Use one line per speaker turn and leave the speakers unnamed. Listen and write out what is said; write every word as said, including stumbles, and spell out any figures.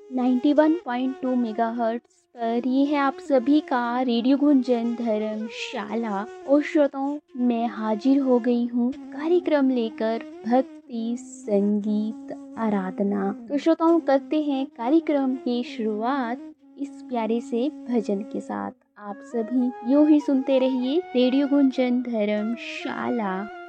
Ninety one point two megahertz पर ये है आप सभी का रेडियो गुंजन धर्मशाला। और श्रोताओं, मैं हाजिर हो गई हूँ कार्यक्रम लेकर भक्ति संगीत आराधना। तो श्रोताओं, करते हैं कार्यक्रम की शुरुआत इस प्यारे से भजन के साथ। आप सभी यूं ही सुनते रहिए रेडियो गुंजन धर्मशाला।